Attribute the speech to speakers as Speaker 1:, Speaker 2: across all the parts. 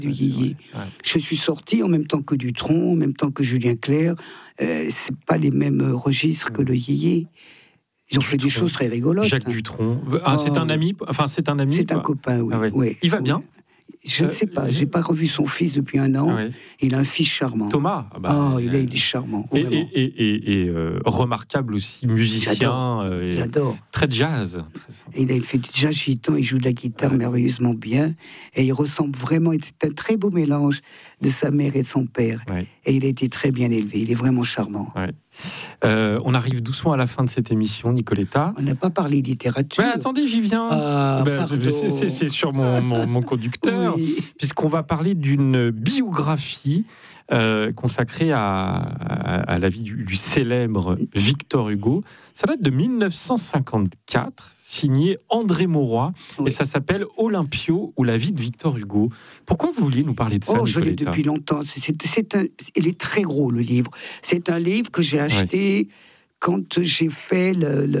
Speaker 1: du yéyé. Ouais. Je suis sorti en même temps que Dutronc, en même temps que Julien Clerc. C'est pas les mêmes registres que le yéyé. Ils ont fait des choses très rigolotes.
Speaker 2: Jacques Dutronc. C'est un ami. Enfin, c'est un ami.
Speaker 1: C'est un copain, oui.
Speaker 2: Ah ouais.
Speaker 1: Ouais.
Speaker 2: Il va bien.
Speaker 1: Je ne sais pas, j'ai pas revu son fils depuis 1 an. Ouais. Il a un fils charmant.
Speaker 2: Thomas.
Speaker 1: Il est charmant.
Speaker 2: Et remarquable aussi, musicien.
Speaker 1: J'adore.
Speaker 2: Très jazz.
Speaker 1: Il a fait du jazz gitan, il joue de la guitare merveilleusement bien. Et il ressemble vraiment, c'est un très beau mélange de sa mère et de son père. Ouais. Et il a été très bien élevé, il est vraiment charmant.
Speaker 2: Ouais. On arrive doucement à la fin de cette émission, Nicoletta.
Speaker 1: On n'a pas parlé littérature.
Speaker 2: Attendez, j'y viens. C'est sur mon conducteur, oui. Puisqu'on va parler d'une biographie consacrée à la vie du célèbre Victor Hugo. Ça date de 1954, signé André Mauroy, oui. Et ça s'appelle Olympio ou la vie de Victor Hugo. Pourquoi vous vouliez nous parler de ça, Nicoletta ?
Speaker 1: Je l'ai depuis longtemps. Il est très gros, le livre. C'est un livre que j'ai acheté quand j'ai fait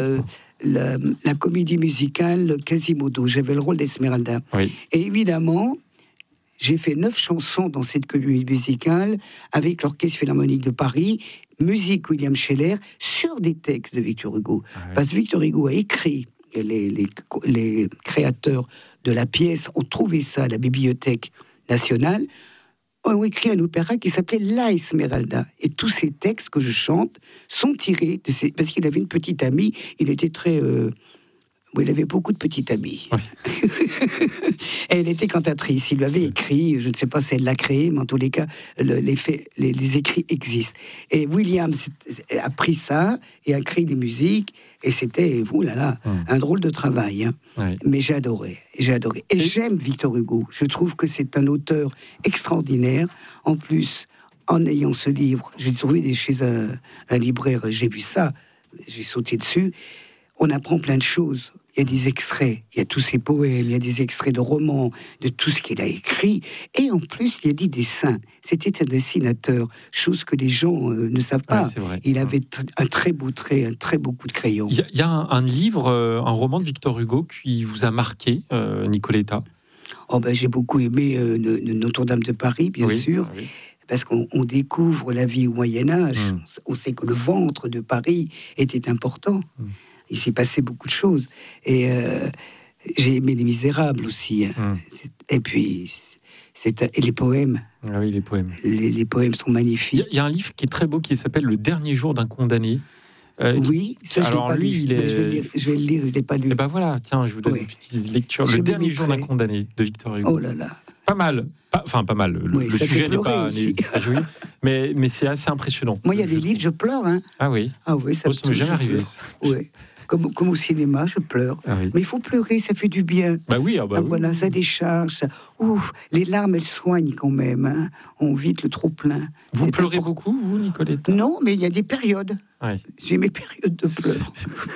Speaker 1: la comédie musicale Quasimodo. J'avais le rôle d'Esmeralda. Oui. Et évidemment, j'ai fait 9 chansons dans cette comédie musicale avec l'Orchestre Philharmonique de Paris, musique William Scheller, sur des textes de Victor Hugo. Oui. Parce que Victor Hugo a écrit, les créateurs de la pièce ont trouvé ça à la Bibliothèque nationale, ont écrit un opéra qui s'appelait La Esmeralda. Et tous ces textes que je chante sont tirés de ces... Parce qu'il avait une petite amie, il était très... il avait beaucoup de petites amies. Oui. Et elle était cantatrice. Il lui avait écrit, je ne sais pas si elle l'a créé, mais en tous les cas, les écrits existent. Et William a pris ça et a créé des musiques. Et c'était, un drôle de travail. Hein. Oui. Mais j'ai adoré. Et j'aime Victor Hugo. Je trouve que c'est un auteur extraordinaire. En plus, en ayant ce livre, j'ai trouvé chez un libraire, j'ai vu ça, j'ai sauté dessus. On apprend plein de choses. Il y a des extraits, il y a tous ses poèmes, il y a des extraits de romans, de tout ce qu'il a écrit. Et en plus, il y a des dessins. C'était un dessinateur, chose que les gens ne savent pas. Ouais, il avait un très beau trait, un très beau coup de crayon.
Speaker 2: Il y a un livre, un roman de Victor Hugo qui vous a marqué, Nicoletta ?
Speaker 1: J'ai beaucoup aimé Notre-Dame de Paris, bien sûr. Oui. Parce qu'on découvre la vie au Moyen-Âge. On sait que le ventre de Paris était important. Il s'est passé beaucoup de choses. Et j'ai aimé Les Misérables aussi. Hein. Et puis, et les poèmes.
Speaker 2: Ah oui, les poèmes.
Speaker 1: Les poèmes sont magnifiques.
Speaker 2: Il y a un livre qui est très beau qui s'appelle Le dernier jour d'un condamné.
Speaker 1: Oui, ça, je l'ai pas lu. Je vais le lire, je ne l'ai pas lu.
Speaker 2: Et ben voilà, tiens, je vous donne une petite lecture. Le dernier jour d'un condamné de Victor Hugo.
Speaker 1: Oh là là.
Speaker 2: Pas mal. Pas mal. Le sujet n'est pas joli, mais c'est assez impressionnant.
Speaker 1: Moi, il y a des livres, je pleure. Hein.
Speaker 2: Ah oui.
Speaker 1: Ça
Speaker 2: m'est jamais arrivé.
Speaker 1: Oui. Comme au cinéma, je pleure. Ah oui. Mais il faut pleurer, ça fait du bien.
Speaker 2: Oui.
Speaker 1: Voilà, ça décharge. Les larmes, elles soignent quand même. Hein. On vide le trop-plein.
Speaker 2: Vous pleurez beaucoup, vous, Nicoletta ?
Speaker 1: Non, mais il y a des périodes. Oui. J'ai mes périodes de pleurs.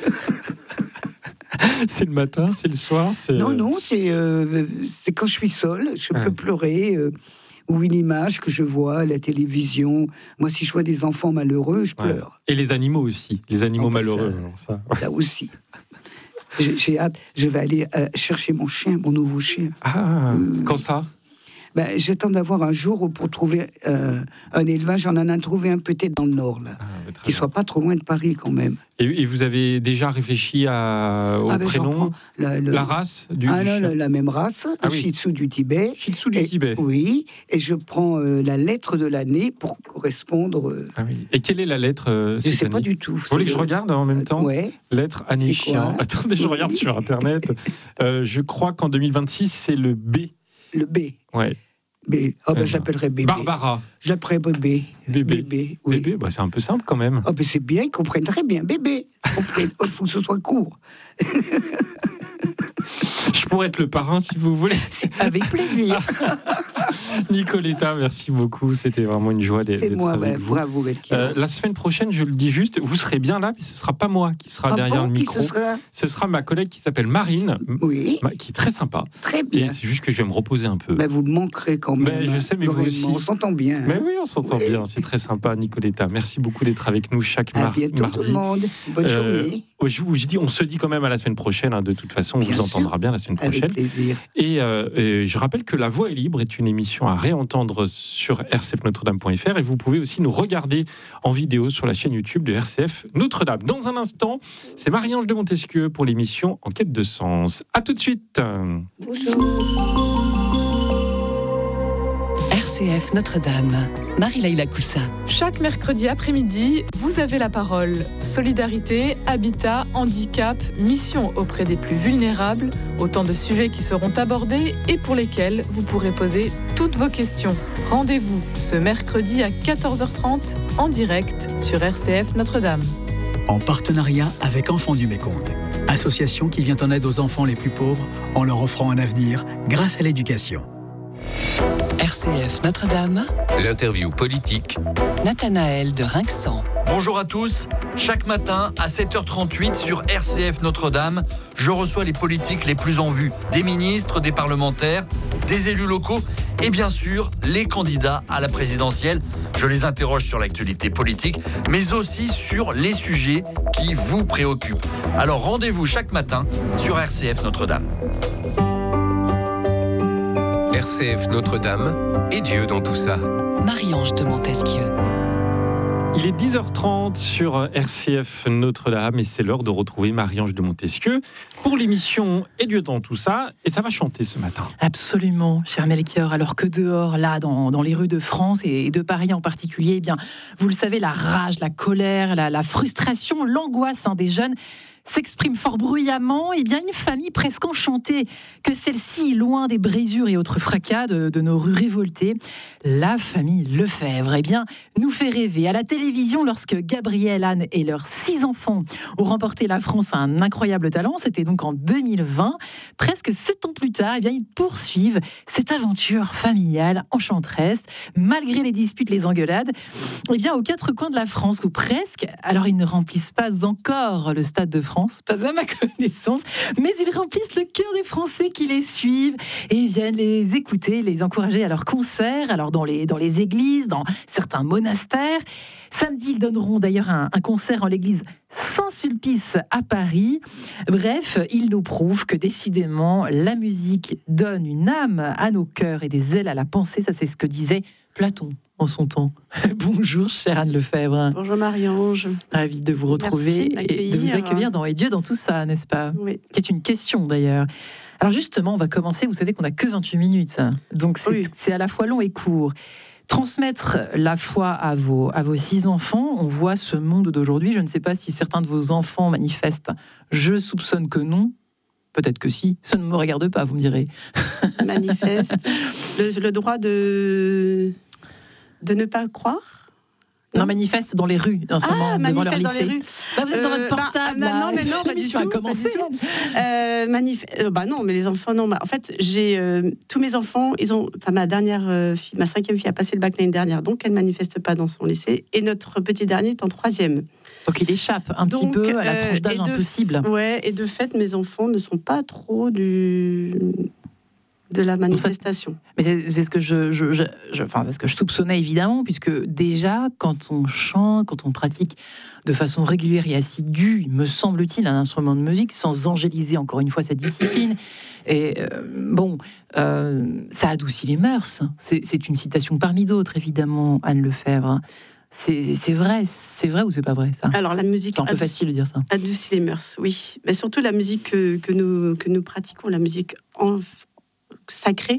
Speaker 2: C'est le matin, c'est le soir,
Speaker 1: Non, c'est quand je suis seule. Je peux pleurer. Ou une image que je vois à la télévision. Moi, si je vois des enfants malheureux, je pleure.
Speaker 2: Et les animaux aussi, les animaux malheureux.
Speaker 1: Ça aussi. J'ai hâte. Je vais aller chercher mon nouveau chien.
Speaker 2: Quand ça ?
Speaker 1: J'attends d'avoir un jour pour trouver un élevage. J'en ai trouvé un peut-être dans le Nord, là. Qui soit pas trop loin de Paris, quand même.
Speaker 2: Et vous avez déjà réfléchi au prénom, la race du chien ?
Speaker 1: La même race, Shih Tzu du Tibet.
Speaker 2: Shih Tzu du Tibet.
Speaker 1: Oui, et je prends la lettre de l'année pour correspondre...
Speaker 2: Et quelle est la lettre
Speaker 1: je ne sais pas du tout.
Speaker 2: Vous voulez que je regarde en même temps ?
Speaker 1: Ouais.
Speaker 2: Lettre année chien. Attendez, je regarde sur Internet. Je crois qu'en 2026, c'est le B.
Speaker 1: Le B.
Speaker 2: Ouais.
Speaker 1: B. J'appellerai bébé.
Speaker 2: Barbara.
Speaker 1: J'appellerai bébé.
Speaker 2: Bébé. Oui. Bébé, c'est un peu simple quand même.
Speaker 1: C'est bien, ils comprennent très bien. Bébé. Il faut que ce soit court.
Speaker 2: Je pourrais être le parrain si vous voulez.
Speaker 1: Avec plaisir.
Speaker 2: Nicoletta, merci beaucoup. C'était vraiment une joie d'être avec vous.
Speaker 1: Bravo, Melchior.
Speaker 2: La semaine prochaine, je le dis juste, vous serez bien là, mais ce ne sera pas moi qui sera derrière le micro. Ce sera ma collègue qui s'appelle Marine, qui est très sympa.
Speaker 1: Très bien.
Speaker 2: Et c'est juste que je vais me reposer un peu.
Speaker 1: Vous me manquerez quand même.
Speaker 2: Je sais, mais vous aussi.
Speaker 1: On s'entend bien.
Speaker 2: Mais oui, on s'entend bien. C'est très sympa, Nicoletta. Merci beaucoup d'être avec nous chaque mardi.
Speaker 1: À bientôt tout le monde. Bonne journée.
Speaker 2: je dis, on se dit quand même à la semaine prochaine. De toute façon, on vous entendra bien la semaine prochaine.
Speaker 1: Avec plaisir.
Speaker 2: Et je rappelle que La Voix est libre est une émission à réentendre sur rcfnotredame.fr et vous pouvez aussi nous regarder en vidéo sur la chaîne YouTube de RCF Notre-Dame. Dans un instant, c'est Marie-Ange de Montesquieu pour l'émission En quête de sens. À tout de suite.
Speaker 1: Bonjour.
Speaker 3: RCF Notre-Dame, Marie-Laïla Coussa.
Speaker 4: Chaque mercredi après-midi, vous avez la parole. Solidarité, habitat, handicap, mission auprès des plus vulnérables, autant de sujets qui seront abordés et pour lesquels vous pourrez poser toutes vos questions. Rendez-vous ce mercredi à 14h30 en direct sur RCF Notre-Dame.
Speaker 5: En partenariat avec Enfants du Mékong, association qui vient en aide aux enfants les plus pauvres en leur offrant un avenir grâce à l'éducation.
Speaker 3: RCF Notre-Dame,
Speaker 6: l'interview politique.
Speaker 3: Nathanaël de Rinxan.
Speaker 7: Bonjour à tous. Chaque matin à 7h38 sur RCF Notre-Dame, je reçois les politiques les plus en vue, des ministres, des parlementaires, des élus locaux et bien sûr les candidats à la présidentielle. Je les interroge sur l'actualité politique, mais aussi sur les sujets qui vous préoccupent. Alors rendez-vous chaque matin sur RCF Notre-Dame.
Speaker 6: RCF Notre-Dame et Dieu dans tout ça.
Speaker 3: Marie-Ange de Montesquieu.
Speaker 2: Il est 10h30 sur RCF Notre-Dame et c'est l'heure de retrouver Marie-Ange de Montesquieu pour l'émission Et Dieu dans tout ça. Et ça va chanter ce matin.
Speaker 8: Absolument, cher Melchior. Alors que dehors, là, dans les rues de France et de Paris en particulier, eh bien, vous le savez, la rage, la colère, la frustration, l'angoisse des jeunes s'exprime fort bruyamment, et bien une famille presque enchantée que celle-ci, loin des brésures et autres fracas de nos rues révoltées, la famille Lefebvre, eh bien, nous fait rêver à la télévision lorsque Gabriel, Anne et leurs 6 enfants ont remporté la France à un incroyable talent. C'était donc en 2020. Presque 7 ans plus tard, eh bien, ils poursuivent cette aventure familiale enchanteresse, malgré les disputes, les engueulades, eh bien, aux 4 coins de la France, ou presque. Alors, ils ne remplissent pas encore le Stade de France, pas à ma connaissance, mais ils remplissent le cœur des Français qui les suivent et viennent les écouter, les encourager à leurs concerts, alors dans les églises, dans certains monastères. Samedi, ils donneront d'ailleurs un concert en l'église Saint-Sulpice à Paris. Bref, ils nous prouvent que décidément, la musique donne une âme à nos cœurs et des ailes à la pensée. Ça, c'est ce que disait Platon en son temps. Bonjour, chère Anne Lefebvre.
Speaker 9: Bonjour Marie-Ange.
Speaker 8: Ravie de vous retrouver et de vous accueillir dans Et Dieu dans tout ça, n'est-ce pas ?
Speaker 9: Oui.
Speaker 8: Qui est une question d'ailleurs. Alors justement, on va commencer, vous savez qu'on n'a que 28 minutes, donc c'est à la fois long et court. Transmettre la foi à vos 6 enfants, on voit ce monde d'aujourd'hui, je ne sais pas si certains de vos enfants manifestent, je soupçonne que non, peut-être que si, ça ne me regarde pas, vous me direz.
Speaker 9: Manifeste le droit de ne pas croire.
Speaker 8: Non, manifeste dans les rues en ce moment, devant leur lycée. Dans les rues. Bah, vous êtes dans votre portable.
Speaker 9: Non, pas du tout.
Speaker 8: A commencé.
Speaker 9: Non, mais les enfants, non. En fait, j'ai tous mes enfants, ma dernière fille, ma 5e fille a passé le bac l'année dernière, donc elle manifeste pas dans son lycée. Et notre petit dernier est en 3e.
Speaker 8: Donc il échappe un petit peu à la tranche d'âge impossible.
Speaker 9: Ouais, et de fait, mes enfants ne sont pas trop de la manifestation.
Speaker 8: Mais c'est ce que c'est ce que je soupçonnais évidemment, puisque déjà quand on chante, quand on pratique de façon régulière et assidue, me semble-t-il, un instrument de musique, sans angéliser encore une fois cette discipline, et ça adoucit les mœurs. C'est une citation parmi d'autres, évidemment, Anne Lefebvre. C'est vrai ou c'est pas vrai, ça ?
Speaker 9: Alors la musique,
Speaker 8: c'est un peu facile de dire ça.
Speaker 9: Adoucit les mœurs, oui. Mais surtout la musique que nous pratiquons, la musique sacrée,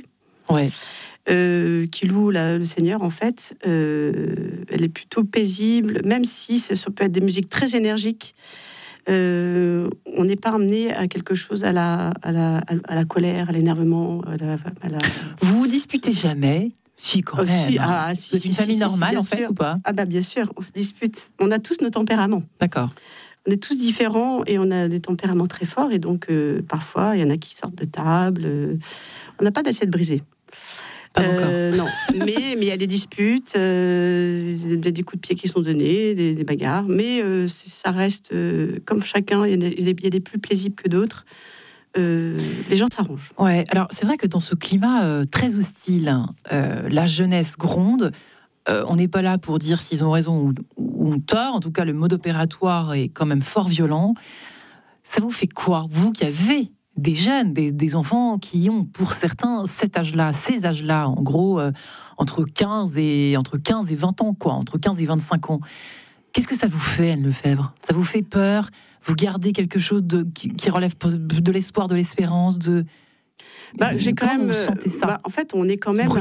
Speaker 9: qui loue le Seigneur, en fait, elle est plutôt paisible, même si ça peut être des musiques très énergiques. On n'est pas amené à quelque chose, à la colère, à l'énervement.
Speaker 8: Vous vous disputez jamais ? Si, quand même. C'est une famille normale, en fait, ou pas ?
Speaker 9: Ah bah bien sûr, on se dispute. On a tous nos tempéraments.
Speaker 8: D'accord.
Speaker 9: On est tous différents et on a des tempéraments très forts. Et donc, parfois, il y en a qui sortent de table. On n'a pas d'assiette brisée.
Speaker 8: Pas encore.
Speaker 9: Non, mais il y a des disputes, des coups de pied qui sont donnés, des bagarres. Mais ça reste, comme chacun, il y a des plus paisibles que d'autres. Les gens s'arrangent.
Speaker 8: Ouais, alors c'est vrai que dans ce climat très hostile, la jeunesse gronde. on n'est pas là pour dire s'ils ont raison ou tort. En tout cas, le mode opératoire est quand même fort violent. Ça vous fait quoi, vous qui avez des jeunes, des enfants qui ont pour certains ces âges-là, en gros, entre 15 et 20 ans, quoi, entre 15 et 25 ans. Qu'est-ce que ça vous fait, Anne Lefebvre ? Ça vous fait peur ? Vous gardez quelque chose qui relève de l'espoir, de l'espérance,
Speaker 9: j'ai quand même.
Speaker 8: Vous sentez ça
Speaker 9: en fait, on est quand même.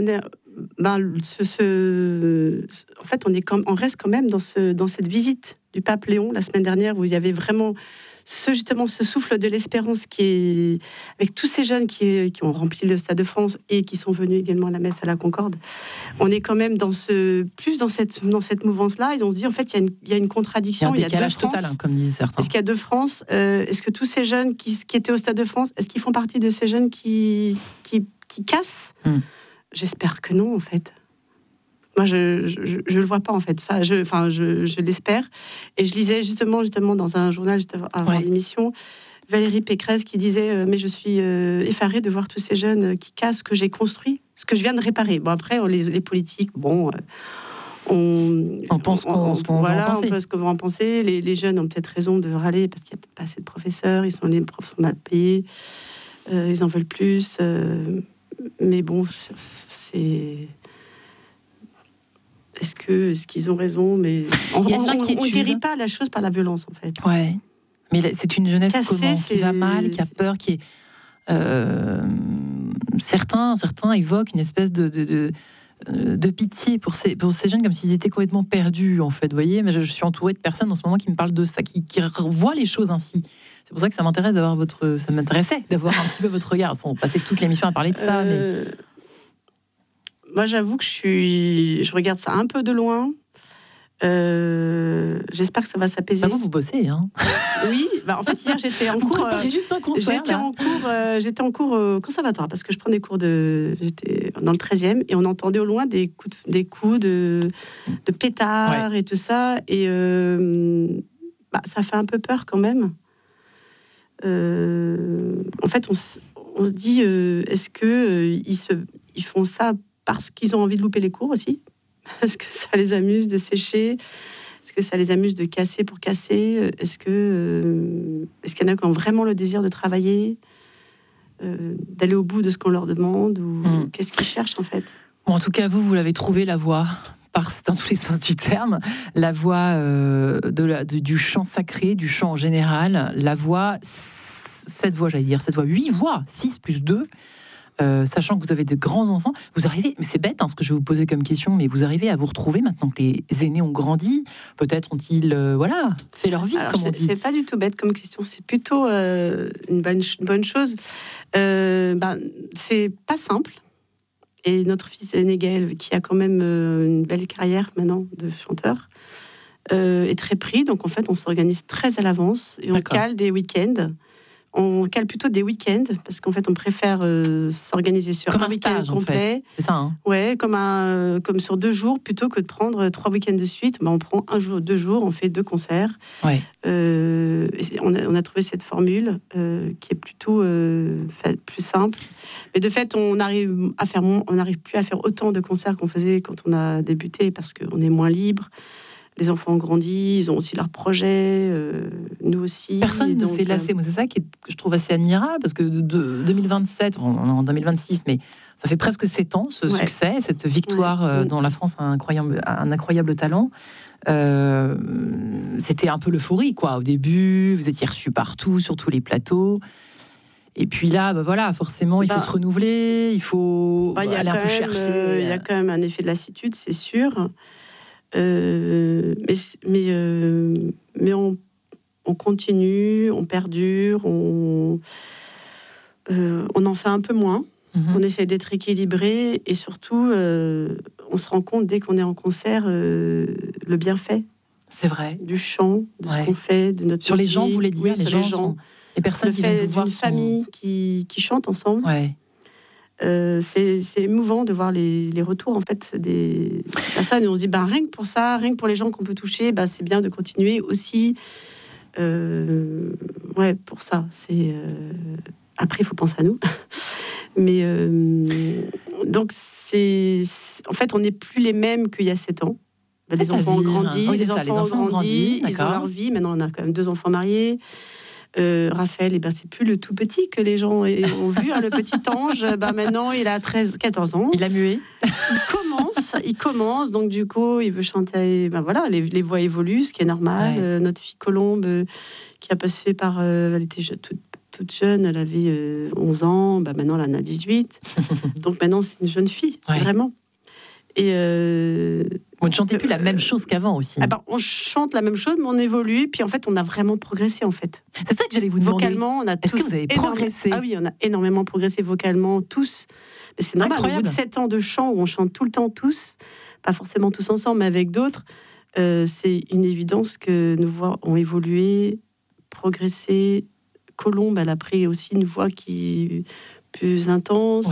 Speaker 9: On reste quand même dans cette visite du pape Léon la semaine dernière où il y avait vraiment ce souffle de l'espérance qui est avec tous ces jeunes qui ont rempli le Stade de France et qui sont venus également à la messe à la Concorde. On est quand même dans cette mouvance-là. Et on se dit en fait il y a une contradiction.
Speaker 8: Il y a un décalage total, comme disaient certains.
Speaker 9: Est-ce qu'il y a deux France ? Est-ce que tous ces jeunes qui étaient au Stade de France, est-ce qu'ils font partie de ces jeunes qui cassent ? J'espère que non en fait. Moi, je le vois pas en fait. Ça, je l'espère. Et je lisais justement dans un journal juste avant l'émission, Valérie Pécresse qui disait mais je suis effarée de voir tous ces jeunes qui cassent ce que j'ai construit, ce que je viens de réparer. Bon après, les politiques, on pense ce qu'on va en penser. Les jeunes ont peut-être raison de râler parce qu'il n'y a peut-être pas assez de professeurs. Les profs sont mal payés. Ils en veulent plus. Mais bon, c'est. Est-ce qu'ils ont raison ? Mais on ne guérit pas la chose par la violence, en fait.
Speaker 8: Ouais. Mais c'est une jeunesse qui va mal, qui a peur, qui est. Certains évoquent une espèce de pitié pour ces jeunes, comme s'ils étaient complètement perdus, en fait. Vous voyez, mais je suis entourée de personnes en ce moment qui me parlent de ça, qui voient les choses ainsi. C'est pour ça que ça m'intéressait d'avoir un petit peu votre regard. On passait toute l'émission à parler de ça, mais.
Speaker 9: Moi, j'avoue que je regarde ça un peu de loin. J'espère que ça va s'apaiser.
Speaker 8: Vous bossez, hein ?
Speaker 9: Oui. En fait, hier, j'étais en cours.
Speaker 8: Juste un concert.
Speaker 9: J'étais en cours au conservatoire parce que je prends des cours j'étais dans le 13e et on entendait au loin des coups de pétards et tout ça. Et ça fait un peu peur quand même. En fait, on se dit, est-ce que ils font ça parce qu'ils ont envie de louper les cours aussi ? Est-ce que ça les amuse de sécher ? Est-ce que ça les amuse de casser pour casser ? Est-ce qu'il y en a qui ont vraiment le désir de travailler, d'aller au bout de ce qu'on leur demande, ou qu'est-ce qu'ils cherchent en fait ?
Speaker 8: En tout cas, vous l'avez trouvé, la voie, dans tous les sens du terme, la voie du chant sacré, du chant en général, la voie, 7 voix, 8 voix, 6 plus 2. Sachant que vous avez de grands enfants, vous arrivez, mais c'est bête ce que je vais vous poser comme question, mais vous arrivez à vous retrouver maintenant que les aînés ont grandi, peut-être ont-ils fait leur vie.
Speaker 9: Alors, c'est pas du tout bête comme question, c'est plutôt une bonne chose. C'est pas simple, et notre fils aîné Gaël, qui a quand même une belle carrière maintenant de chanteur, est très pris, donc en fait on s'organise très à l'avance et on cale des week-ends. On cale plutôt des week-ends parce qu'en fait on préfère s'organiser sur un week-end complet. En fait. C'est ça, hein. Ouais, comme sur 2 jours plutôt que de prendre 3 week-ends de suite. On prend 1 jour, 2 jours, on fait 2 concerts. Ouais. On a trouvé cette formule qui est plutôt plus simple. Mais de fait, on n'arrive plus à faire autant de concerts qu'on faisait quand on a débuté parce qu'on est moins libre. Les enfants ont grandi, ils ont aussi leurs projets, nous aussi.
Speaker 8: Personne ne s'est lassé. Moi, c'est ça que je trouve assez admirable, parce que de 2027, on est en 2026, mais ça fait presque 7 ans, ce succès, cette victoire dont la France a un incroyable talent. C'était un peu l'euphorie, quoi. Au début, vous étiez reçus partout, sur tous les plateaux. Et puis là, forcément, il faut se renouveler, il faut aller un peu chercher.
Speaker 9: Il y a quand même un effet de lassitude, c'est sûr. Mais on continue, on perdure, on en fait un peu moins. On essaie d'être équilibré et surtout, on se rend compte dès qu'on est en concert le bienfait.
Speaker 8: C'est vrai.
Speaker 9: Du chant, de ce qu'on fait, de notre
Speaker 8: sur
Speaker 9: musique.
Speaker 8: Les gens, vous voulez dire, les gens. Les personnes
Speaker 9: le fait d'une famille qui chante ensemble. Ouais. C'est émouvant de voir les retours en fait des personnes. Et on se dit rien que pour ça, rien que pour les gens qu'on peut toucher, c'est bien de continuer aussi. Pour ça, après il faut penser à nous. Mais donc, en fait, on n'est plus les mêmes qu'il y a 7 ans. Les enfants ont grandi, ils ont leur vie. Maintenant, on a quand même 2 enfants mariés. Raphaël, c'est plus le tout petit que les gens ont vu, le petit ange. Maintenant, il a 14 ans.
Speaker 8: Il a mué.
Speaker 9: Il commence. Donc, du coup, il veut chanter. Voilà, les voix évoluent, ce qui est normal. Ouais. Notre fille Colombe, qui a passé par... elle était toute jeune, elle avait 11 ans. Maintenant, elle en a 18. Donc, maintenant, c'est une jeune fille, vraiment. Et
Speaker 8: vous ne chantez plus la même chose qu'avant aussi.
Speaker 9: On chante la même chose, mais on évolue. Puis en fait, on a vraiment progressé en fait.
Speaker 8: C'est ça que j'allais vous demander.
Speaker 9: Vocalement, on a
Speaker 8: Est-ce que vous avez progressé ?
Speaker 9: Ah oui, on a énormément progressé vocalement, tous. Mais c'est normal, au bout de 7 ans de chant où on chante tout le temps tous, pas forcément tous ensemble, mais avec d'autres, c'est une évidence que nos voix ont évolué, progressé. Colombe, elle a pris aussi une voix qui est plus intense.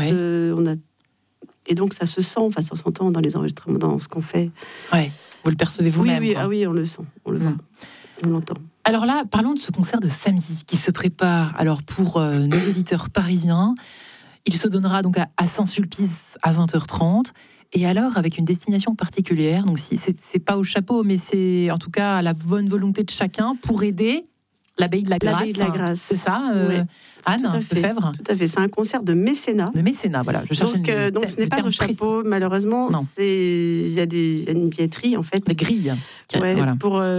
Speaker 9: Et donc, ça se sent, ça s'entend dans les enregistrements, dans ce qu'on fait.
Speaker 8: Ouais, vous le percevez vous-même.
Speaker 9: Oui, on le sent, on le voit, on l'entend.
Speaker 8: Alors là, parlons de ce concert de samedi qui se prépare. Alors pour nos auditeurs parisiens, il se donnera donc à Saint-Sulpice à 20h30. Et alors, avec une destination particulière, donc c'est pas au chapeau, mais c'est en tout cas à la bonne volonté de chacun pour aider l'Abbaye de la Grâce.
Speaker 9: L'Abbaye de la Grâce.
Speaker 8: C'est ça, Anne Lefebvre.
Speaker 9: Tout à fait. C'est un concert de mécénat.
Speaker 8: De mécénat, voilà.
Speaker 9: Donc ce n'est pas au chapeau, malheureusement. Il y a une billetterie, en fait.
Speaker 8: Des grilles.
Speaker 9: Voilà.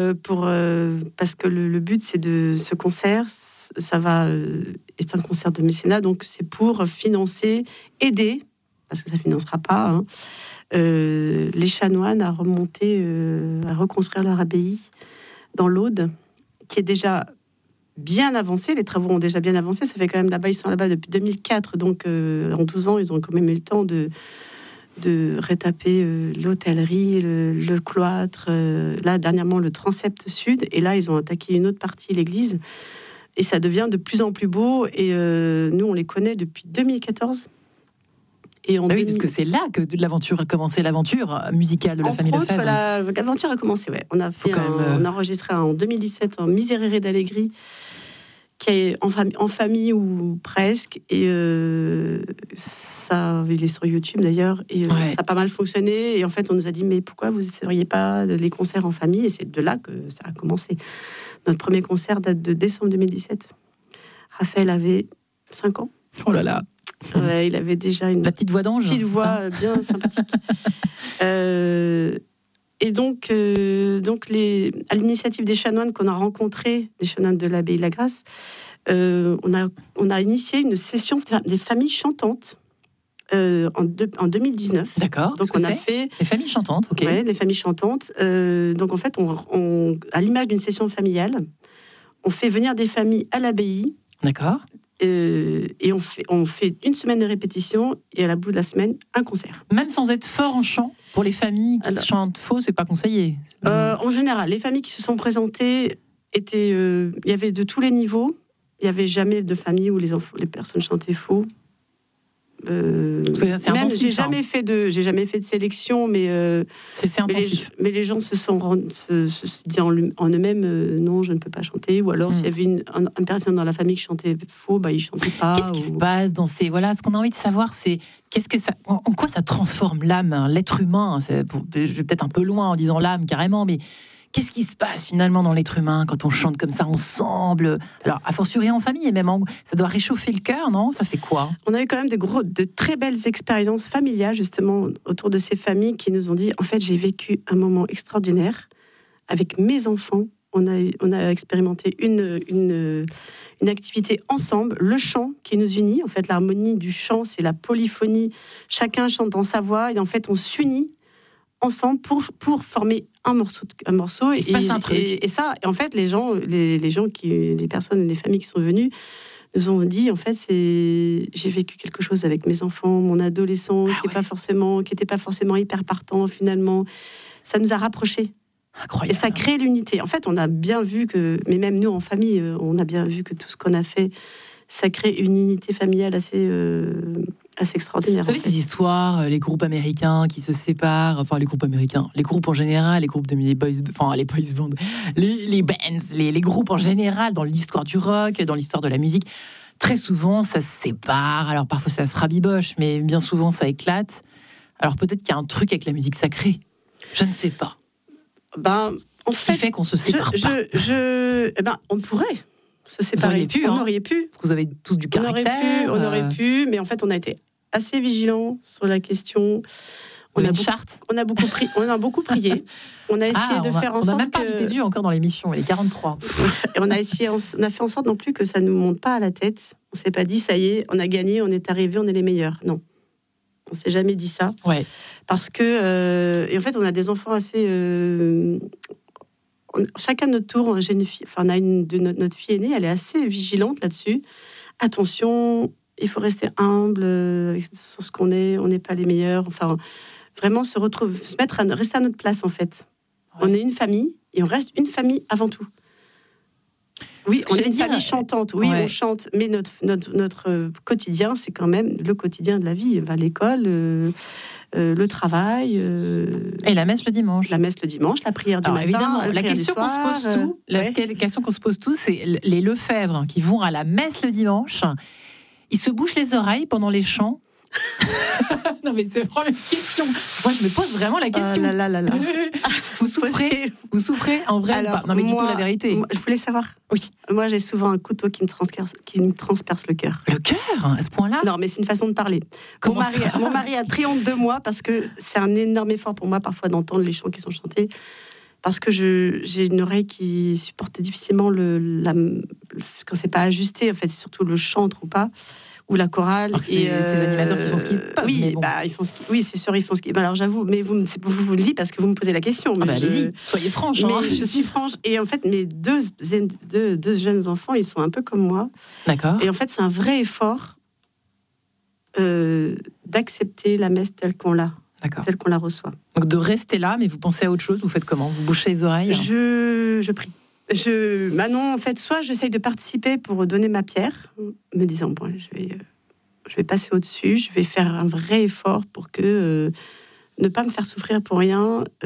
Speaker 9: Parce que le but, c'est de ce concert, c'est un concert de mécénat, donc c'est pour financer, aider, parce que ça ne financera pas, les chanoines à reconstruire leur abbaye dans l'Aude, qui est déjà bien avancé, les travaux ont déjà bien avancé, ça fait quand même, là-bas, ils sont là-bas depuis 2004, donc en 12 ans, ils ont quand même eu le temps de rétaper l'hôtellerie, le cloître, là, dernièrement, le transept sud, et là, ils ont attaqué une autre partie, l'église, et ça devient de plus en plus beau, et nous, on les connaît depuis 2014. Et
Speaker 8: oui, parce que c'est là que l'aventure a commencé, l'aventure musicale de la famille Lefebvre.
Speaker 9: L'aventure a commencé, On a on a enregistré en 2017 un Miserere d'Allegri, qui est en famille ou presque, et ça, il est sur YouTube d'ailleurs, et ça a pas mal fonctionné. Et en fait, on nous a dit, mais pourquoi vous n'essayeriez pas les concerts en famille ? Et c'est de là que ça a commencé. Notre premier concert date de décembre 2017. Raphaël avait 5 ans.
Speaker 8: Oh là là.
Speaker 9: Ouais, il avait déjà
Speaker 8: la petite voix d'ange.
Speaker 9: Petite voix bien sympathique. Et donc à l'initiative des chanoines qu'on a rencontrés, des chanoines de l'Abbaye de la Grâce, on a initié une session des familles chantantes en 2019.
Speaker 8: D'accord.
Speaker 9: Donc on a fait
Speaker 8: les familles chantantes. Ok.
Speaker 9: Ouais, les familles chantantes. Donc en fait, on à l'image d'une session familiale, on fait venir des familles à l'abbaye.
Speaker 8: D'accord.
Speaker 9: Et on fait une semaine de répétition et à la bout de la semaine, un concert.
Speaker 8: Même sans être fort en chant, pour les familles qui chantent faux, c'est pas conseillé.
Speaker 9: En général, les familles qui se sont présentées il y avait de tous les niveaux. Il n'y avait jamais de famille où les personnes chantaient faux.
Speaker 8: C'est
Speaker 9: même j'ai jamais fait de sélection, mais
Speaker 8: c'est intensif.
Speaker 9: Mais les gens se disent en eux-mêmes non, je ne peux pas chanter, ou alors s'il y avait une personne dans la famille qui chantait faux, ils chantaient pas.
Speaker 8: Qu'est-ce qui se passe dans ces ce qu'on a envie de savoir, c'est en quoi ça transforme l'âme, l'être humain. Je vais peut-être un peu loin en disant l'âme carrément, mais qu'est-ce qui se passe finalement dans l'être humain quand on chante comme ça ensemble ? Alors, a fortiori en famille, et même ça doit réchauffer le cœur, non ? Ça fait quoi ?
Speaker 9: On a eu quand même de très belles expériences familiales, justement, autour de ces familles qui nous ont dit, en fait, j'ai vécu un moment extraordinaire avec mes enfants. On a expérimenté une activité ensemble, le chant qui nous unit. En fait, l'harmonie du chant, c'est la polyphonie. Chacun chante dans sa voix, et en fait, on s'unit ensemble pour former un morceau.
Speaker 8: Il se passe un truc.
Speaker 9: Et ça, et en fait, les personnes, les familles qui sont venues nous ont dit, en fait, j'ai vécu quelque chose avec mes enfants, mon adolescent, qui n'était pas forcément hyper partant, finalement. Ça nous a rapprochés.
Speaker 8: Incroyable.
Speaker 9: Et ça crée l'unité. En fait, on a bien vu mais même nous, en famille, on a bien vu que tout ce qu'on a fait, ça crée une unité familiale assez extraordinaire.
Speaker 8: Vous savez, ces histoires, les groupes américains qui se séparent, les groupes américains, les groupes en général, les groupes de les boys bands, les bands, les groupes en général, dans l'histoire du rock, dans l'histoire de la musique, très souvent, ça se sépare. Alors parfois, ça se rabiboche, mais bien souvent, ça éclate. Alors peut-être qu'il y a un truc avec la musique sacrée. Je ne sais pas.
Speaker 9: En fait,
Speaker 8: qui fait qu'on se sépare pas.
Speaker 9: On pourrait se séparer. On aurait pu.
Speaker 8: Parce que vous avez tous du caractère.
Speaker 9: On aurait pu, mais en fait, on a été assez vigilants sur la question. On a beaucoup prié. On a essayé de faire en sorte.
Speaker 8: On n'a même pas invité Dieu encore dans l'émission, il est 43.
Speaker 9: Et on a fait en sorte non plus que ça ne nous monte pas à la tête. On ne s'est pas dit, ça y est, on a gagné, on est arrivé, on est les meilleurs. Non. On ne s'est jamais dit ça.
Speaker 8: Ouais.
Speaker 9: Parce que, et en fait, on a des enfants assez. Chacun de notre tour, j'ai une fille, on a notre fille aînée, elle est assez vigilante là-dessus. Attention, il faut rester humble sur ce qu'on est, on n'est pas les meilleurs. Enfin, vraiment rester à notre place en fait. Ouais. On est une famille et on reste une famille avant tout. Oui, on est une famille chantante, oui, on chante, mais notre quotidien, c'est quand même le quotidien de la vie. L'école, le travail.
Speaker 8: Et la messe le dimanche.
Speaker 9: La messe le dimanche, la prière du matin.
Speaker 8: Évidemment, la question qu'on se pose tous, c'est les Lefebvre qui vont à la messe le dimanche. Ils se bouchent les oreilles pendant les chants. Non mais c'est vraiment une question. Moi je me pose vraiment la question. Vous souffrez en vrai. Alors, non mais dites-nous la vérité.
Speaker 9: Je voulais savoir.
Speaker 8: Oui.
Speaker 9: Moi j'ai souvent un couteau qui me transperce le cœur.
Speaker 8: Le cœur à ce point-là?
Speaker 9: Non mais c'est une façon de parler. Mon mari a très honte de moi parce que c'est un énorme effort pour moi parfois d'entendre les chants qui sont chantés. Parce que j'ai une oreille qui supporte difficilement quand c'est pas ajusté. En fait, c'est surtout le chant trop pas. Ou la chorale.
Speaker 8: C'est ces animateurs qui font ce qu'ils peuvent.
Speaker 9: Oui, bon. Ils font oui, c'est sûr, ils font ce qu'ils. Alors j'avoue, mais vous le dites parce que vous me posez la question. Mais
Speaker 8: allez-y, soyez franche.
Speaker 9: Mais je suis franche. Et en fait, mes deux jeunes enfants, ils sont un peu comme moi.
Speaker 8: D'accord.
Speaker 9: Et en fait, c'est un vrai effort d'accepter la messe telle qu'on l'a.
Speaker 8: D'accord.
Speaker 9: Telle qu'on la reçoit.
Speaker 8: Donc de rester là, mais vous pensez à autre chose. Vous faites comment? Vous bouchez les oreilles?
Speaker 9: Je prie. Maintenant, en fait, soit j'essaye de participer pour donner ma pierre, me disant, bon, je vais passer au-dessus, je vais faire un vrai effort pour que ne pas me faire souffrir pour rien. Et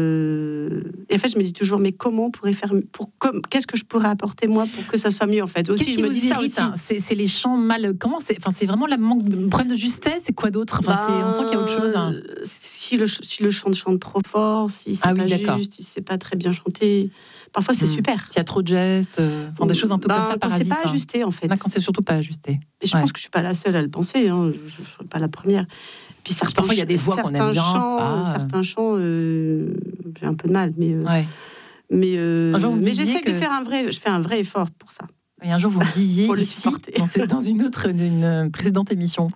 Speaker 9: en fait, je me dis toujours, mais comment on pourrait faire, qu'est-ce que je pourrais apporter moi pour que ça soit mieux en fait. Aussi,
Speaker 8: qu'est-ce qui vous irrite, c'est les chants mal. Comment c'est? Enfin, c'est vraiment le problème de justesse. C'est quoi d'autre? Enfin, on sent qu'il y a autre chose.
Speaker 9: Si le chant chante trop fort, si c'est pas juste, si c'est pas très bien chanté. Parfois, c'est super.
Speaker 8: S'il y a trop de gestes, des choses un peu comme ça, parasites.
Speaker 9: Quand c'est pas ajusté, en fait.
Speaker 8: Quand c'est surtout pas ajusté.
Speaker 9: Et je pense que je suis pas la seule à le penser. Je ne suis pas la première. Puis
Speaker 8: parfois, il y a des voix qu'on aime bien.
Speaker 9: Certains chants, j'ai un peu de mal. Mais j'essaie de faire je fais un vrai effort pour ça.
Speaker 8: Et un jour, vous me disiez
Speaker 9: pour
Speaker 8: ici, dans une précédente émission,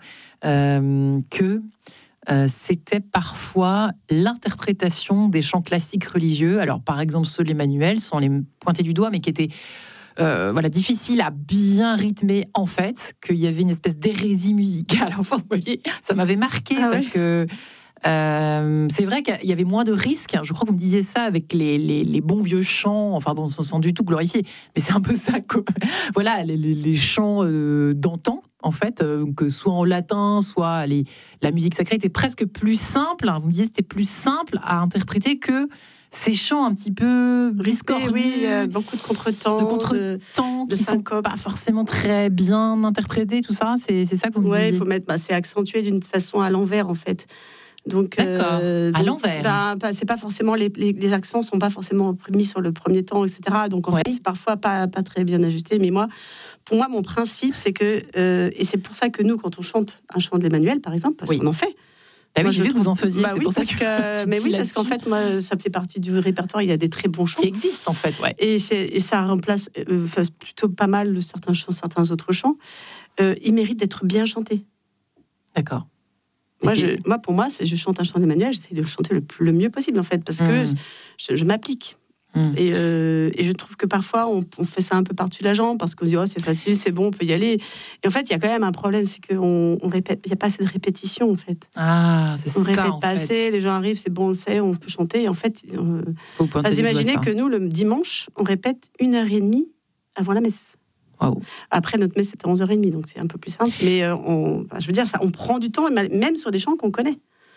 Speaker 8: que c'était parfois l'interprétation des chants classiques religieux. Alors, par exemple, ceux de l'Emmanuel, sans les pointer du doigt, mais qui étaient difficiles à bien rythmer, en fait, qu'il y avait une espèce d'hérésie musicale. Enfin, vous voyez, ça m'avait marqué parce que c'est vrai qu'il y avait moins de risques. Je crois que vous me disiez ça avec les bons vieux chants. Enfin bon, sans du tout glorifier, mais c'est un peu ça. Voilà, les chants d'antan, en fait, que soit en latin, soit la musique sacrée était presque plus simple. Vous me disiez c'était plus simple à interpréter que ces chants un petit peu riscornus,
Speaker 9: beaucoup de contretemps,
Speaker 8: qui sont pas forcément très bien interprétés, tout ça. C'est ça que vous me disiez.
Speaker 9: Il faut mettre, c'est accentué d'une façon à l'envers, en fait. Donc,
Speaker 8: à l'envers.
Speaker 9: C'est pas forcément les accents sont pas forcément mis sur le premier temps, etc. Donc en fait, c'est parfois pas très bien ajusté. Mais pour moi, mon principe, c'est que et c'est pour ça que nous, quand on chante un chant de l'Emmanuel, par exemple, parce qu'on en fait.
Speaker 8: J'ai vu que vous en faisiez.
Speaker 9: Parce qu'en fait, moi, ça fait partie du répertoire. Il y a des très bons chants
Speaker 8: qui existent en fait,
Speaker 9: et ça remplace plutôt pas mal certains chants, certains autres chants. Ils méritent d'être bien chantés.
Speaker 8: D'accord.
Speaker 9: Pour moi, je chante un chant d'Emmanuel, j'essaie de le chanter le mieux possible, en fait, parce que je m'applique. Et je trouve que parfois, on fait ça un peu par-dessus la jambe, parce qu'on se dit, c'est facile, c'est bon, on peut y aller. Et en fait, il y a quand même un problème, c'est qu'on répète, il n'y a pas assez de répétition, en fait.
Speaker 8: C'est ça,
Speaker 9: on répète pas assez, les gens arrivent, c'est bon, on le sait, on peut chanter. Et en fait, vous imaginez que nous, le dimanche, on répète 1h30 avant la messe.
Speaker 8: Wow.
Speaker 9: Après, notre messe, c'était 11h30, donc c'est un peu plus simple. Mais je veux dire, on prend du temps, même sur des chants qu'on connaît.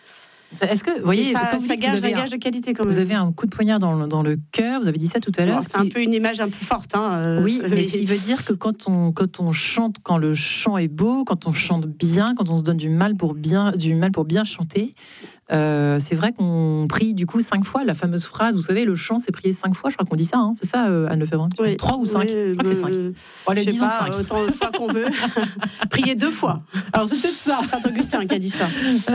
Speaker 8: Est-ce que, vous voyez,
Speaker 9: ça gage un gage de qualité quand même.
Speaker 8: Vous avez un coup de poignard dans le cœur, vous avez dit ça tout à l'heure.
Speaker 9: C'est un peu une image un peu forte.
Speaker 8: Oui, mais ce qui veut dire que quand on chante, quand le chant est beau, quand on chante bien, quand on se donne du mal pour bien chanter, c'est vrai qu'on prie du coup 5 fois, la fameuse phrase, vous savez, le chant c'est prier 5 fois, je crois qu'on dit ça, c'est ça, Anne Lefebvre, 3 ou 5, je crois que c'est 5.
Speaker 9: Allez, disons 5. Autant de fois qu'on veut. Prier 2 fois.
Speaker 8: Alors c'est peut-être ça.
Speaker 9: Saint-Augustin qui a dit ça.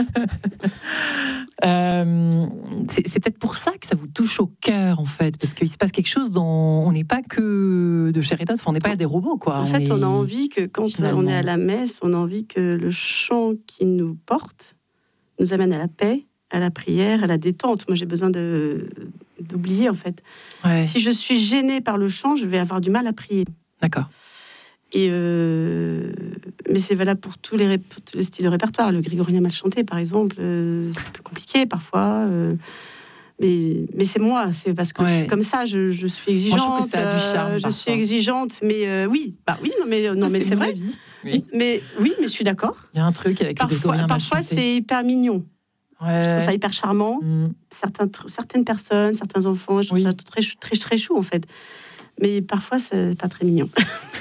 Speaker 8: C'est peut-être pour ça que ça vous touche au cœur, en fait, parce qu'il se passe quelque chose dont on n'est pas que de chair et d'os, on n'est pas des robots, quoi.
Speaker 9: En fait, on a envie que quand on est à la messe, on a envie que le chant qui nous porte nous amène à la paix, à la prière, à la détente. Moi, j'ai besoin d'oublier, en fait.
Speaker 8: Ouais.
Speaker 9: Si je suis gênée par le chant, je vais avoir du mal à prier.
Speaker 8: D'accord.
Speaker 9: Et mais c'est valable pour tous les styles de répertoire. Le grégorien mal chanté, par exemple, c'est un peu compliqué parfois. Mais c'est moi, c'est parce que je suis comme ça, je suis exigeante.
Speaker 8: Moi, je trouve que ça a du charme,
Speaker 9: je suis exigeante, mais oui, mais c'est vrai.
Speaker 8: Oui.
Speaker 9: Mais je suis d'accord.
Speaker 8: Il y a un truc avec le grégorien mal chanté.
Speaker 9: Parfois, c'est hyper mignon.
Speaker 8: Ouais.
Speaker 9: Je trouve ça hyper charmant. Certaines personnes, certains enfants, je trouve ça très, très, très chou, en fait. Mais parfois, c'est pas très mignon.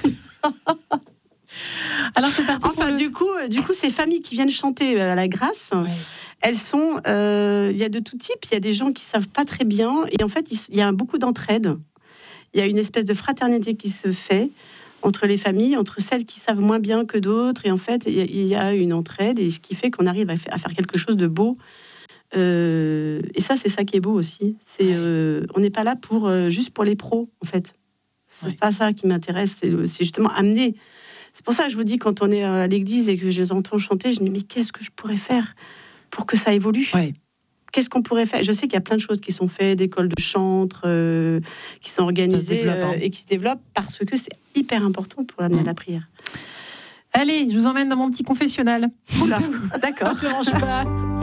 Speaker 8: Alors c'est parti.
Speaker 9: Enfin, du coup, ces familles qui viennent chanter à la grâce, elles sont. Il y a de tout type. Il y a des gens qui savent pas très bien, et en fait, il y a beaucoup d'entraide. Il y a une espèce de fraternité qui se fait entre les familles, entre celles qui savent moins bien que d'autres, et en fait, il y a une entraide, et ce qui fait qu'on arrive à faire quelque chose de beau. Et ça, c'est ça qui est beau aussi. On n'est pas là juste pour les pros, en fait. C'est pas ça qui m'intéresse. C'est justement amener. C'est pour ça que je vous dis, quand on est à l'église et que je les entends chanter, je me dis, mais qu'est-ce que je pourrais faire pour que ça évolue ? Qu'est-ce qu'on pourrait faire ? Je sais qu'il y a plein de choses qui sont faites, d'écoles de chantre, qui sont organisées et qui se développent parce que c'est hyper important pour amener la prière.
Speaker 8: Allez, je vous emmène dans mon petit confessionnal.
Speaker 9: Oula, d'accord.
Speaker 8: Ne dérange pas.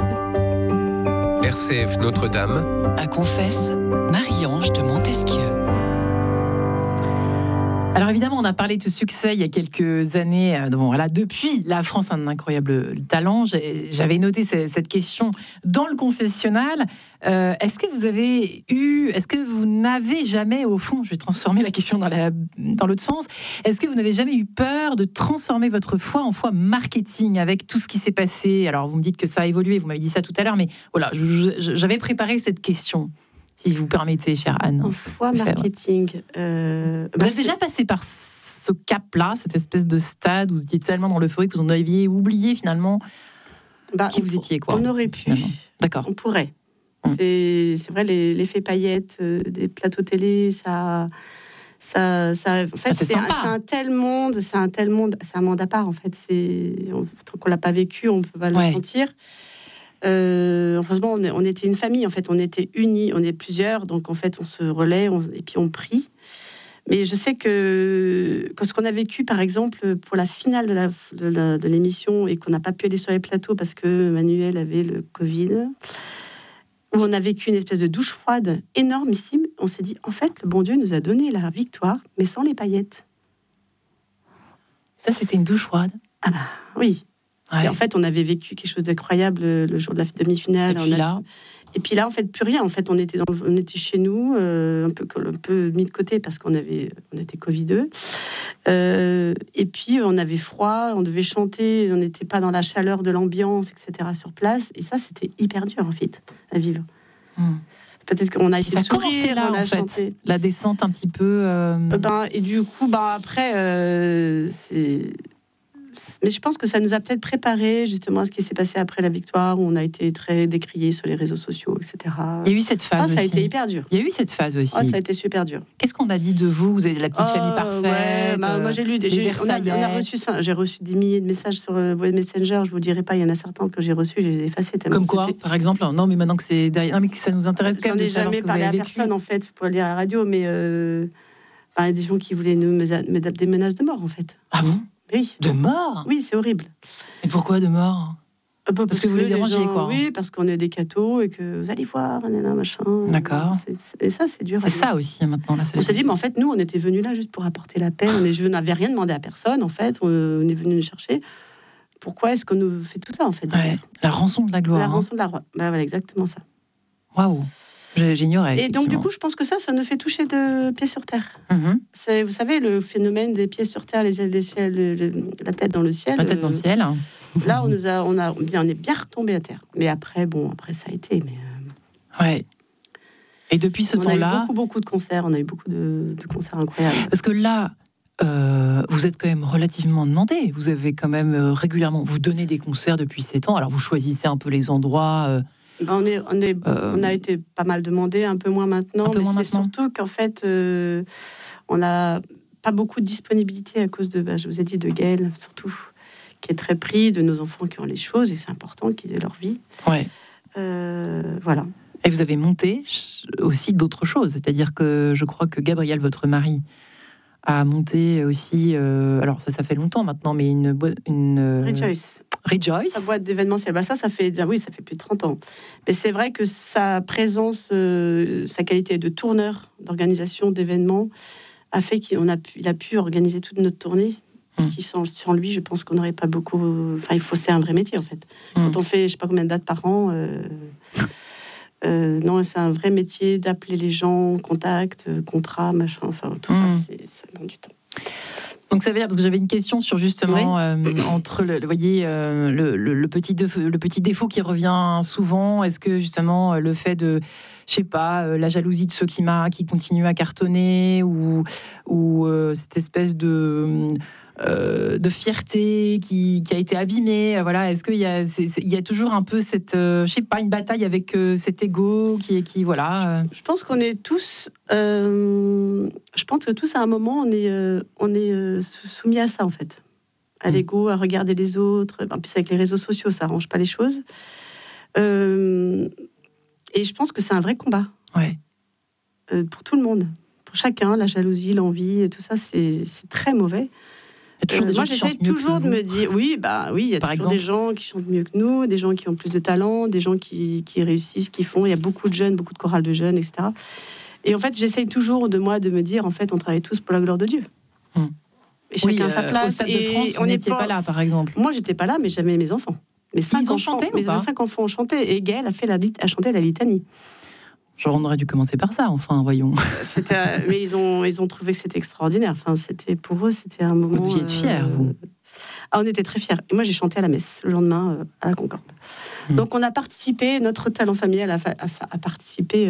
Speaker 6: RCF Notre-Dame.
Speaker 3: À Confesse, Marie-Ange de Montesquieu.
Speaker 8: Alors évidemment, on a parlé de ce succès il y a quelques années. Depuis, la France a un incroyable talent. J'avais noté cette question dans le confessionnal. Est-ce que vous n'avez jamais, au fond, je vais transformer la question dans l'autre sens, est-ce que vous n'avez jamais eu peur de transformer votre foi en foi marketing avec tout ce qui s'est passé ? Alors vous me dites que ça a évolué, vous m'avez dit ça tout à l'heure, mais voilà, j'avais préparé cette question. Si vous permettez, chère Anne.
Speaker 9: En foi marketing.
Speaker 8: Vous êtes déjà passé par ce cap-là, cette espèce de stade où vous étiez tellement dans l'euphorie que vous en aviez oublié finalement qui vous étiez, quoi.
Speaker 9: On aurait pu.
Speaker 8: Finalement. D'accord.
Speaker 9: On pourrait. C'est vrai, l'effet paillettes des plateaux télé, ça en fait, c'est un tel monde, c'est un monde à part, en fait. Tant qu'on l'a pas vécu, on peut pas le sentir. Heureusement, on était une famille, en fait, on était unis, on est plusieurs, donc en fait, on se relaie et puis on prie. Mais je sais que ce qu'on a vécu, par exemple, pour la finale de l'émission et qu'on n'a pas pu aller sur les plateaux parce que Manuel avait le Covid, où on a vécu une espèce de douche froide énormissime, on s'est dit, en fait, le bon Dieu nous a donné la victoire, mais sans les paillettes.
Speaker 8: Ça, c'était une douche froide ?
Speaker 9: Ah bah oui. En fait, on avait vécu quelque chose d'incroyable le jour de la demi-finale. Et puis là, en fait, plus rien. En fait, on était chez nous, un peu mis de côté parce on était Covideux. Et puis, on avait froid, on devait chanter, on n'était pas dans la chaleur de l'ambiance, etc. sur place. Et ça, c'était hyper dur, en fait, à vivre. Peut-être qu'on a essayé de sourire,
Speaker 8: là,
Speaker 9: on a chanté.
Speaker 8: La descente un petit peu...
Speaker 9: Et du coup, après, c'est... Mais je pense que ça nous a peut-être préparé justement à ce qui s'est passé après la victoire, où on a été très décriés sur les réseaux sociaux, etc.
Speaker 8: Il y a eu cette phase aussi.
Speaker 9: Ça a été hyper dur.
Speaker 8: Il y a eu cette phase aussi.
Speaker 9: Ça a été super dur.
Speaker 8: Qu'est-ce qu'on a dit de vous ? Vous avez la petite famille parfaite.
Speaker 9: Moi, j'ai lu j'ai reçu des milliers de messages sur Messenger. Je vous dirai pas, il y en a certains que j'ai reçus, je les ai effacés.
Speaker 8: Comme quoi, par exemple ? Non, mais maintenant que c'est derrière, mais que ça nous intéresse quand même de savoir ce que vous avez vécu.
Speaker 9: J'en ai jamais parlé à personne, en fait, pour aller à la radio, mais il y a des gens qui voulaient des menaces de mort, en fait.
Speaker 8: Ah bon ?
Speaker 9: Oui.
Speaker 8: De mort ?
Speaker 9: Oui, c'est horrible.
Speaker 8: Et pourquoi de mort ? Parce que vous les dérangez, quoi.
Speaker 9: Oui, parce qu'on est des cathos et que vous allez voir, machin.
Speaker 8: D'accord.
Speaker 9: Et ça, c'est dur.
Speaker 8: C'est ça aussi, maintenant. Là,
Speaker 9: on s'est dit, mais en fait, nous, on était venus là juste pour apporter la paix. Je n'avais rien demandé à personne, en fait. On est venus nous chercher. pourquoi est-ce qu'on nous fait tout ça, en fait.
Speaker 8: La rançon de la gloire.
Speaker 9: La rançon de la gloire. Voilà, exactement ça.
Speaker 8: Waouh. J'ignorais.
Speaker 9: Et donc, du coup, je pense que ça nous fait toucher de pieds sur terre. C'est, vous savez, le phénomène des pieds sur terre, la tête dans le ciel.
Speaker 8: La tête dans le ciel.
Speaker 9: Là, on est bien retombé à terre. Mais après, ça a été.
Speaker 8: Ouais. Et depuis ce temps-là...
Speaker 9: On a eu beaucoup de concerts. On a eu beaucoup de concerts incroyables.
Speaker 8: Parce que là, vous êtes quand même relativement demandé. Vous avez quand même régulièrement... Vous donnez des concerts depuis 7 ans. Alors, vous choisissez un peu les endroits...
Speaker 9: on a été pas mal demandé, un peu moins maintenant. Surtout qu'en fait, on n'a pas beaucoup de disponibilité à cause de, je vous ai dit, de Gaël, surtout, qui est très pris, de nos enfants qui ont les choses, et c'est important qu'ils aient leur vie.
Speaker 8: Ouais.
Speaker 9: Voilà.
Speaker 8: Et vous avez monté aussi d'autres choses, c'est-à-dire que je crois que Gabriel, votre mari, a monté aussi, alors ça fait longtemps maintenant, mais une Rejoice.
Speaker 9: Sa boîte d'événementiel. Ça fait plus de 30 ans. Mais c'est vrai que sa présence, sa qualité de tourneur, d'organisation d'événements, a fait qu'il a pu organiser toute notre tournée. Qui sans lui, je pense qu'on n'aurait pas beaucoup... c'est un vrai métier, en fait. Quand on fait, je sais pas combien de dates par an... non, c'est un vrai métier d'appeler les gens, contact, contrat, machin, tout ça, ça demande du temps.
Speaker 8: Donc ça veut dire, parce que j'avais une question sur justement entre le petit défaut qui revient souvent, est-ce que justement le fait de, je sais pas, la jalousie de ceux qui continuent à cartonner ou cette espèce de fierté qui a été abîmée, voilà, est-ce qu'il y a toujours un peu cette, je sais pas, une bataille avec cet ego qui voilà.
Speaker 9: Je pense qu'on est tous, je pense que tous à un moment on est soumis à ça en fait, à l'ego, à regarder les autres. En plus avec les réseaux sociaux, ça arrange pas les choses. Et je pense que c'est un vrai combat.
Speaker 8: Ouais.
Speaker 9: Pour tout le monde, pour chacun, la jalousie, l'envie et tout ça, c'est très mauvais. Moi, j'essaie toujours de me dire, oui, il y a toujours des gens qui chantent mieux que nous, des gens qui ont plus de talent, des gens qui réussissent, qui font. Il y a beaucoup de jeunes, beaucoup de chorales de jeunes, etc. Et en fait, j'essaie toujours de me dire, en fait, on travaille tous pour la gloire de Dieu. Et chacun sa place.
Speaker 8: Au Stade de France, on n'était pas là, par exemple.
Speaker 9: Moi, j'étais pas là, mais j'avais mes enfants. Mes 5 enfants ont chanté, et Gaël a chanté la litanie.
Speaker 8: Genre, on aurait dû commencer par ça, enfin, voyons.
Speaker 9: Mais ils ont trouvé que c'était extraordinaire. Enfin, pour eux, c'était un moment...
Speaker 8: Vous deviez être fiers, vous.
Speaker 9: On était très fiers. Et moi, j'ai chanté à la messe le lendemain à la Concorde. Donc, on a participé, notre talent familial a participé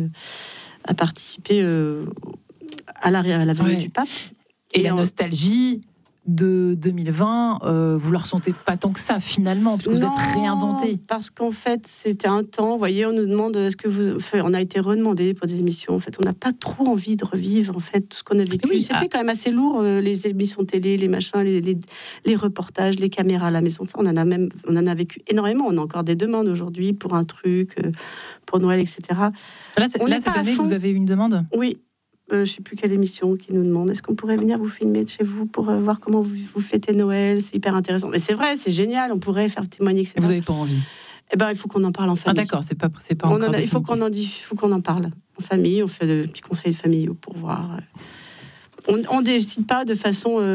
Speaker 9: à la venue du pape.
Speaker 8: Et la nostalgie de 2020, vous le ressentez pas tant que ça finalement, parce que vous êtes réinventé.
Speaker 9: Parce qu'en fait, c'était un temps, vous voyez, on nous demande on a été redemandé pour des émissions. En fait, on n'a pas trop envie de revivre en fait tout ce qu'on a vécu. C'était quand même assez lourd, les émissions télé, les machins, les reportages, les caméras à la maison. Ça, on en a vécu énormément. On a encore des demandes aujourd'hui pour un truc, pour Noël, etc.
Speaker 8: Là, cette année, vous avez une demande ?
Speaker 9: Oui. Je ne sais plus quelle émission qui nous demande est-ce qu'on pourrait venir vous filmer de chez vous pour voir comment vous fêtez Noël, c'est hyper intéressant. Mais c'est vrai, c'est génial, on pourrait faire témoigner, etc.
Speaker 8: Vous n'avez pas envie?
Speaker 9: Il faut qu'on en parle en famille.
Speaker 8: Ah d'accord, c'est pas encore
Speaker 9: il faut qu'on en parle en famille, on fait de petits conseils familiaux pour voir. On ne décide pas de façon... on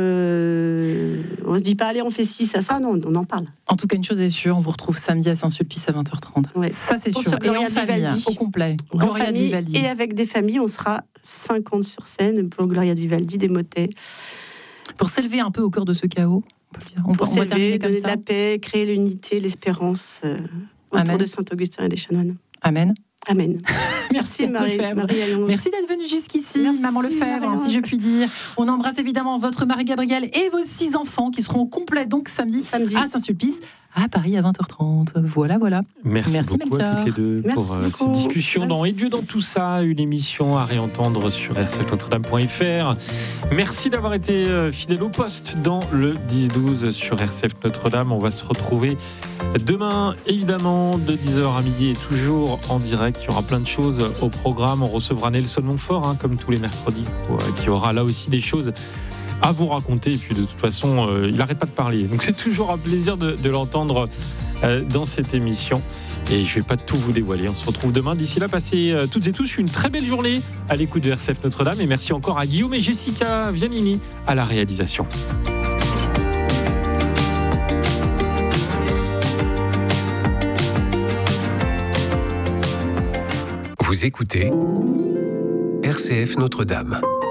Speaker 9: ne se dit pas, allez, on fait ci, ça, non, on en parle.
Speaker 8: En tout cas, une chose est sûre, on vous retrouve samedi à Saint-Sulpice à 20h30.
Speaker 9: Ouais.
Speaker 8: Ça, c'est sûr. Et en famille, au complet.
Speaker 9: Gloria de Vivaldi. Et avec des familles, on sera 50 sur scène pour Gloria de Vivaldi, des motets.
Speaker 8: Pour s'élever un peu au cœur de ce chaos,
Speaker 9: pour s'élever, donner de la paix, créer l'unité, l'espérance autour de Saint-Augustin et des chanoines.
Speaker 8: Amen.
Speaker 9: Amen.
Speaker 8: Merci Marie. Merci d'être venue jusqu'ici, Maman Lefebvre, si je puis dire. On embrasse évidemment votre mari Gabriel et vos 6 enfants qui seront au complet donc samedi. À Saint-Sulpice, à Paris à 20h30. Voilà.
Speaker 2: Merci beaucoup
Speaker 8: Melchior.
Speaker 2: à toutes les deux pour cette discussion dans Et Dieu dans tout ça, une émission à réentendre sur rcfnotredame.fr. Merci d'avoir été fidèle au poste dans le 10-12 sur RCF Notre-Dame. On va se retrouver demain, évidemment, de 10h à midi et toujours en direct. Il y aura plein de choses au programme. On recevra Nelson Montfort, comme tous les mercredis, qui aura là aussi des choses à vous raconter. Et puis de toute façon, il n'arrête pas de parler. Donc c'est toujours un plaisir de l'entendre dans cette émission. Et je ne vais pas tout vous dévoiler. On se retrouve demain. D'ici là, passez toutes et tous une très belle journée à l'écoute de RCF Notre-Dame. Et merci encore à Guillaume et Jessica Vianini à la réalisation.
Speaker 6: Vous écoutez RCF Notre-Dame.